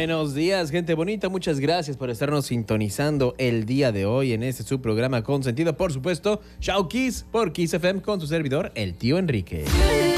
Buenos días, gente bonita. Muchas gracias por estarnos sintonizando el día de hoy en este su programa consentido, por supuesto, Chao Kiss por Kiss FM con su servidor, el tío Enrique.